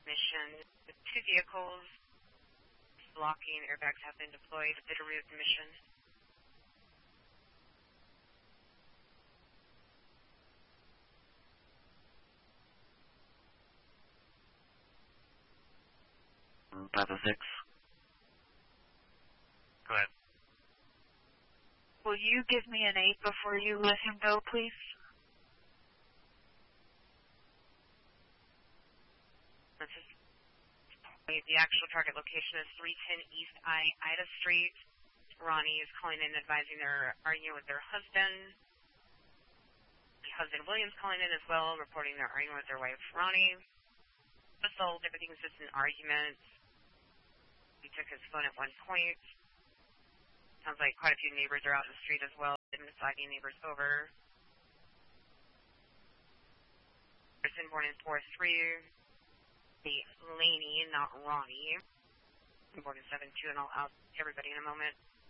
mission. 2 vehicles blocking airbags have been deployed. Bitterroot mission. Papa 6. Go ahead. Will you give me an 8 before you let him go, please? The actual target location is 310 East Ida Street. Ronnie is calling in advising they're arguing with their husband. Husband Williams calling in as well, reporting they're arguing with their wife Ronnie. Assault, everything's just an argument. He took his phone at one point. Sounds like quite a few neighbors are out in the street as well. Deciding neighbors over. Person born in 4-3. Laney, not Ronnie. Born in 7-2, and I'll out everybody in a moment.